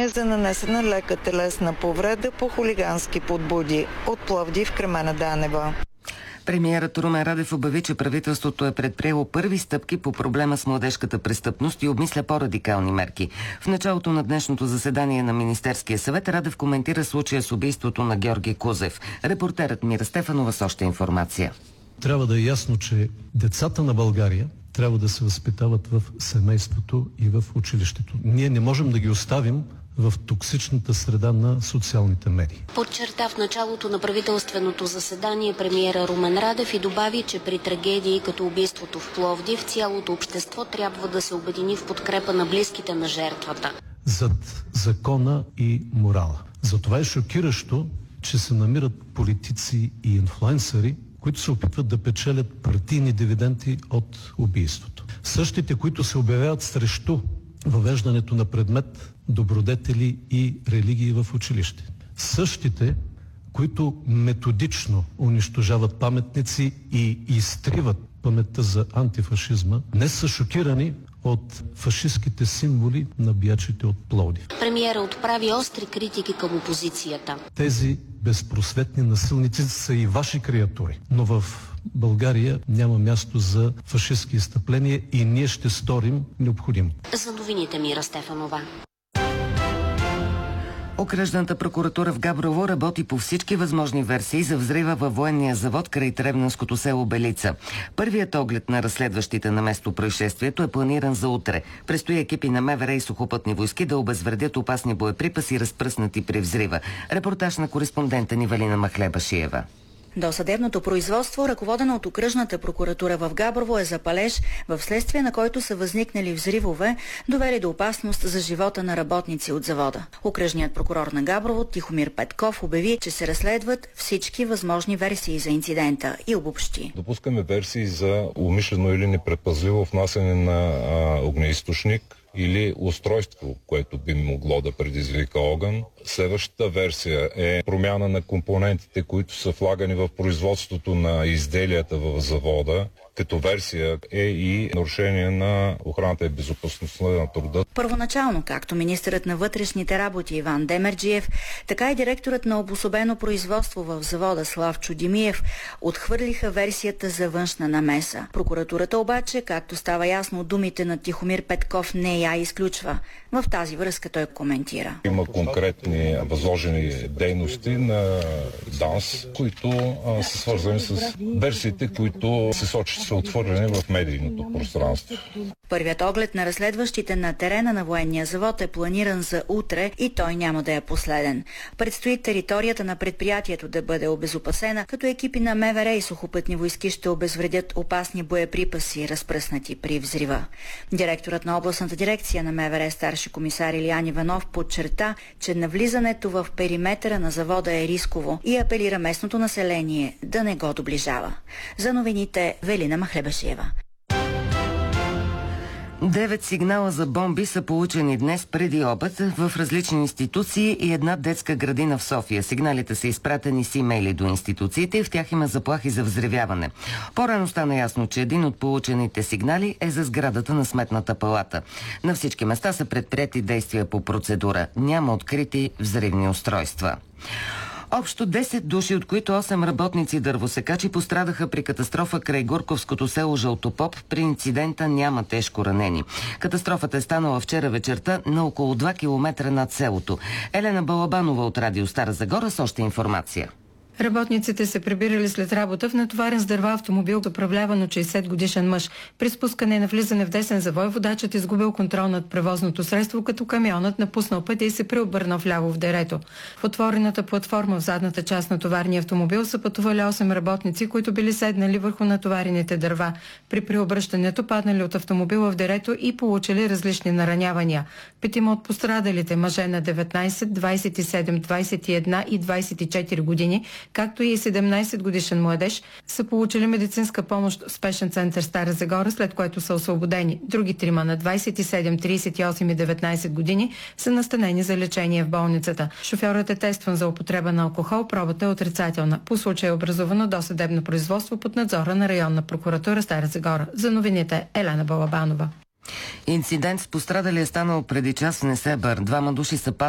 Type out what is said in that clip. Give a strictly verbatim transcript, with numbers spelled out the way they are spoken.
обвинение за нанесена лека телесна повреда по хулигански подбуди. От Пловдив, Кремена Данева. Премиерът Румен Радев обяви, че правителството е предприело първи стъпки по проблема с младежката престъпност и обмисля по-радикални мерки. В началото на днешното заседание на Министерския съвет Радев коментира случая с убийството на Георги Кузев. Репортерът Мира Стефанова с още информация. Трябва да е ясно, че децата на България трябва да се възпитават в семейството и в училището. Ние не можем да ги оставим в токсичната среда на социалните медии. Подчерта в началото на правителственото заседание премиера Румен Радев и добави, че при трагедии като убийството в Пловдив цялото общество трябва да се обедини в подкрепа на близките на жертвата. Зад закона и морала. Затова е шокиращо, че се намират политици и инфлуенсъри, които се опитват да печелят партийни дивиденти от убийството. Същите, които се обявяват срещу въвеждането на предмет добродетели и религии в училище. Същите, които методично унищожават паметници и изтриват паметта за антифашизма, днес са шокирани от фашистските символи на биячите от Пловдив. Премиера отправи остри критики към опозицията. Тези безпросветни насилници са и ваши креатури, но в България няма място за фашистски изстъпления и ние ще сторим необходимо. За новините Мира Стефанова. Окръжната прокуратура в Габрово работи по всички възможни версии за взрива във военния завод край тревненското село Белица. Първият оглед на разследващите на место происшествието е планиран за утре. Предстои екипи на МВР и сухопътни войски да обезвредят опасни боеприпаси, разпръснати при взрива. Репортаж на кореспондента ни Валина Махлебашиева. Досъдебното производство, ръководено от окръжната прокуратура в Габрово, е за палеж, в следствие на който са възникнали взривове, довели до опасност за живота на работници от завода. Окръжният прокурор на Габрово Тихомир Петков обяви, че се разследват всички възможни версии за инцидента и обобщи. Допускаме версии за умишлено или непредпазливо внасяне на а, огнеизточник или устройство, което би могло да предизвика огън. Следващата версия е промяна на компонентите, които са влагани в производството на изделията в завода. Като версия е и нарушение на охраната и безопасността на труда. Първоначално, както министърът на вътрешните работи Иван Демерджиев, така и директорът на обособено производство в завода Славчо Димиев отхвърлиха версията за външна намеса. Прокуратурата обаче, както става ясно от думите на Тихомир Петков, не я изключва. В тази връзка той коментира. Има конкретни възложени дейности на ДАНС, които а, са свързани с версиите, които се сочат са отворени в медийното пространство. Първият оглед на разследващите на терена на военния завод е планиран за утре и той няма да е последен. Предстои територията на предприятието да бъде обезопасена, като екипи на МВР и сухопътни войски ще обезвредят опасни боеприпаси, разпръснати при взрива. Директорът на областната дирекция на МВР старши комисар Илиян Иванов подчерта, че навлизането в периметъра на завода е рисково и апелира местното население да не го доближава. За новините Велина Махлебашиева. Девет сигнала за бомби са получени днес преди обед в различни институции и една детска градина в София. Сигналите са изпратени с имейли до институциите и в тях има заплахи за взривяване. По-рано стана ясно, че един от получените сигнали е за сградата на Сметната палата. На всички места са предприети действия по процедура. Няма открити взривни устройства. Общо десет души, от които осем работници дървосекачи, пострадаха при катастрофа край Гурковското село Жълтопоп. При инцидента няма тежко ранени. Катастрофата е станала вчера вечерта на около два километра над селото. Елена Балабанова от Радио Стара Загора с още информация. Работниците се прибирали след работа в натоварен с дърва автомобил, управляван от шейсет годишен мъж. При спускане и навлизане в десен завой водачът изгубил контрол над превозното средство, като камионът напуснал пътя и се преобърнал вляво в дерето. В отворената платформа в задната част на товарния автомобил са пътували осем работници, които били седнали върху натоварените дърва. При преобръщането паднали от автомобила в дерето и получили различни наранявания. Петима от пострадалите, мъже на деветнайсет, двайсет и седем, двайсет и една и двайсет и четири години, както и седемнайсет годишен младеж, са получили медицинска помощ в спешен център Стара Загора, след което са освободени. Други трима на двайсет и седем, трийсет и осем и деветнайсет години са настанени за лечение в болницата. Шофьорът е тестван за употреба на алкохол, пробата е отрицателна. По случай е образувано досъдебно производство под надзора на районна прокуратура Стара Загора. За новините Елена Балабанова. Инцидент с пострадали е станал преди час в Несебър. Двама души са